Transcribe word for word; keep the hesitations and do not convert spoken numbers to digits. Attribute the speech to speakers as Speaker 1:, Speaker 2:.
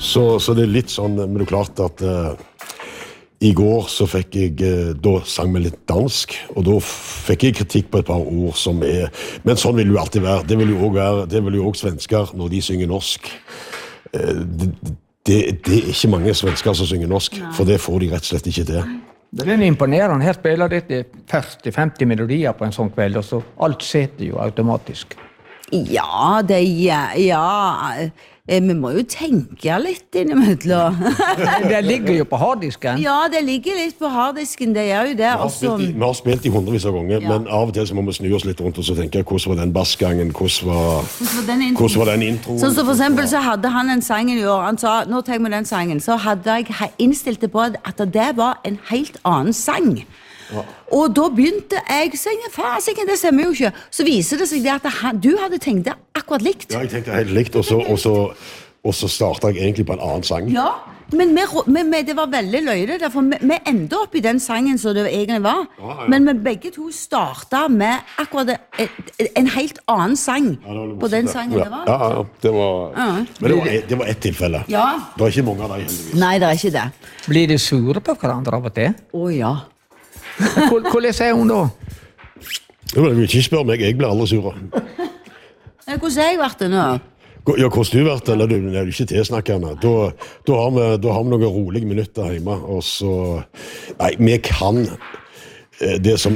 Speaker 1: Så, så det er litt sånn, men det er klart at uh, i går så fikk jeg, uh, da sang vi litt dansk, og da fikk jeg kritikk på et par ord som er, men sånn vil det jo alltid være. Det vil jo også være, det vil jo også svensker når de synger norsk. Uh, det, det, det er ikke mange svensker som synger norsk, Nei. For det får de rett og slett ikke til.
Speaker 2: Det er imponerende. Her spiller dette førti til femti melodier på en sånn kveld, og så alt setter jo automatisk.
Speaker 3: Ja, det ja, ja. Vi må jo tenke litt innimellom.
Speaker 2: Det ligger jo på harddisken.
Speaker 3: Ja, det ligger litt på harddisken, det gjør jo det.
Speaker 1: Vi har spilt i, vi har spilt i hundrevis av ganger, ja. Men av og til så må vi snu oss litt rundt og så tenke, hvordan var den bassgangen, hvordan var, hvordan var den introen? Hvordan var den introen?
Speaker 3: Sånn så for eksempel så hadde han en sang i år, han sa, nå tar jeg med den sangen, så hadde jeg innstilt det på at det var en helt annen sang. Ja. Og da begynte jeg å synge, faen, det stemmer jo ikke. Så viser det seg det at han, du hadde tenkt det akkurat likt.
Speaker 1: Ja, jeg tenkte helt likt, og så, og så, og så startet jeg egentlig på en annen sang.
Speaker 3: Ja, men vi, vi, det var veldig løyde, for vi, vi endte opp i den sangen som det egentlig var. Ja, ja. Men vi begge to startet med akkurat en, en helt annen sang ja, på den sangen
Speaker 1: ja.
Speaker 3: Det var.
Speaker 1: Ja, ja, det var, ja. Men det var, det var ett tilfelle.
Speaker 3: Ja.
Speaker 1: Det var ikke mange av deg heldigvis.
Speaker 3: Nei, det er ikke det.
Speaker 2: Blir de sure på hverandre av og til?
Speaker 3: Å ja.
Speaker 2: Hvordan er hun da?
Speaker 1: Jo, jeg vil ikke spørre meg, jeg blir aldri sure.
Speaker 3: Hvordan har jeg vært det nå?
Speaker 1: Ja, hvordan du vært, eller du er ikke tilsnakkende. Da, da, har vi, da har vi noen rolige minutter hjemme, og så... Nei, vi kan det som